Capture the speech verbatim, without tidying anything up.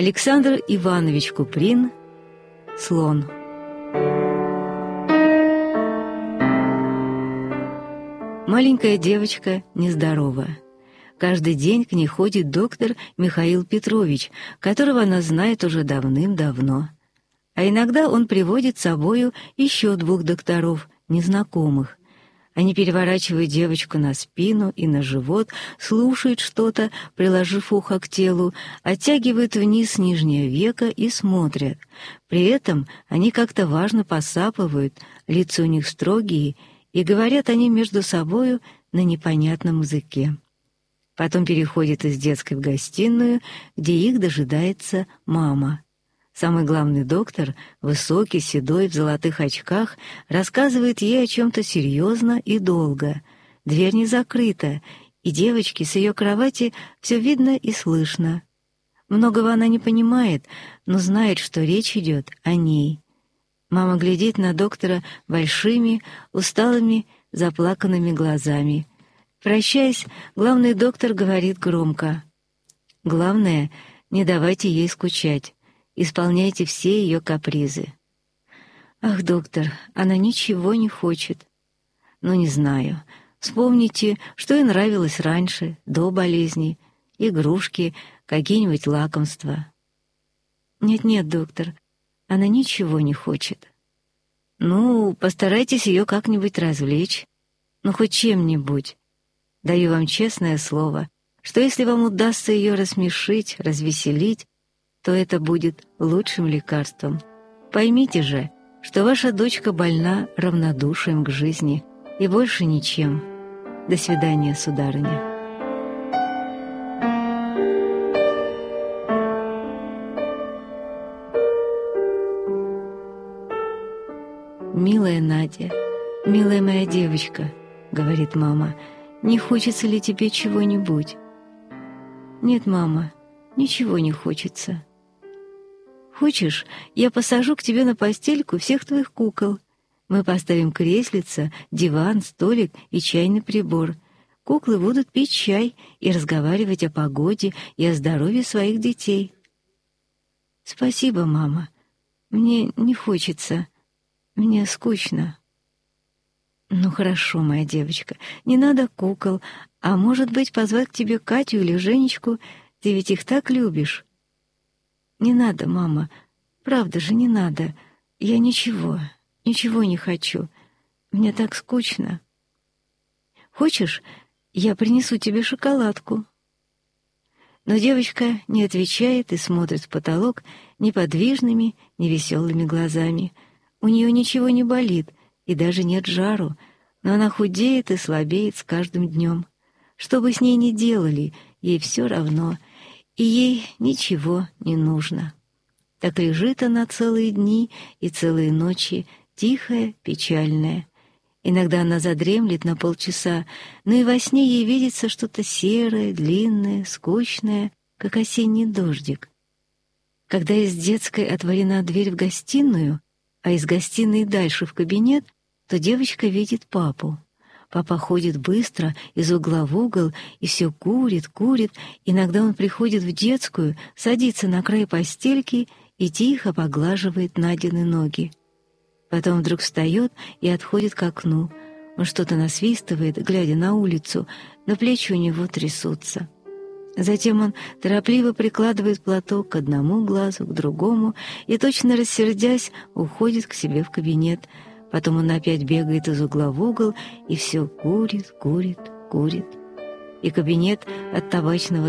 Александр Иванович Куприн «Слон». Маленькая девочка нездорова. Каждый день к ней ходит доктор Михаил Петрович, которого она знает уже давным-давно. А иногда он приводит с собою еще двух докторов, незнакомых. Они переворачивают девочку на спину и на живот, слушают что-то, приложив ухо к телу, оттягивают вниз нижнее веко и смотрят. При этом они как-то важно посапывают, лица у них строгие, и говорят они между собою на непонятном языке. Потом переходят из детской в гостиную, где их дожидается мама. Самый главный доктор, высокий, седой, в золотых очках, рассказывает ей о чем-то серьезно и долго. Дверь не закрыта, и девочке с ее кровати все видно и слышно. Многого она не понимает, но знает, что речь идет о ней. Мама глядит на доктора большими, усталыми, заплаканными глазами. Прощаясь, главный доктор говорит громко: «Главное, не давайте ей скучать. Исполняйте все ее капризы». «Ах, доктор, она ничего не хочет». «Ну, не знаю. Вспомните, что ей нравилось раньше, до болезни. Игрушки, какие-нибудь лакомства». «Нет-нет, доктор, она ничего не хочет». «Ну, постарайтесь ее как-нибудь развлечь. Ну, хоть чем-нибудь. Даю вам честное слово, что если вам удастся ее рассмешить, развеселить, то это будет лучшим лекарством. Поймите же, что ваша дочка больна равнодушием к жизни и больше ничем. До свидания, сударыня». «Милая Надя, милая моя девочка», — говорит мама, — «не хочется ли тебе чего-нибудь?» «Нет, мама, ничего не хочется». «Хочешь, я посажу к тебе на постельку всех твоих кукол? Мы поставим креслица, диван, столик и чайный прибор. Куклы будут пить чай и разговаривать о погоде и о здоровье своих детей». «Спасибо, мама. Мне не хочется. Мне скучно». «Ну хорошо, моя девочка, не надо кукол, а может быть позвать к тебе Катю или Женечку? Ты ведь их так любишь». «Не надо, мама, правда же не надо. Я ничего, ничего не хочу. Мне так скучно». «Хочешь, я принесу тебе шоколадку?» Но девочка не отвечает и смотрит в потолок неподвижными, невеселыми глазами. У нее ничего не болит и даже нет жару, но она худеет и слабеет с каждым днем. Что бы с ней ни делали, ей все равно — и ей ничего не нужно. Так лежит она целые дни и целые ночи, тихая, печальная. Иногда она задремлет на полчаса, но и во сне ей видится что-то серое, длинное, скучное, как осенний дождик. Когда из детской отворена дверь в гостиную, а из гостиной дальше в кабинет, то девочка видит папу. Папа ходит быстро из угла в угол и все курит, курит. Иногда он приходит в детскую, садится на край постельки и тихо поглаживает Надины ноги. Потом вдруг встает и отходит к окну. Он что-то насвистывает, глядя на улицу, но плечи у него трясутся. Затем он торопливо прикладывает платок к одному глазу, к другому и, точно рассердясь, уходит к себе в кабинет. Потом он опять бегает из угла в угол и все курит, курит, курит. И кабинет от табачного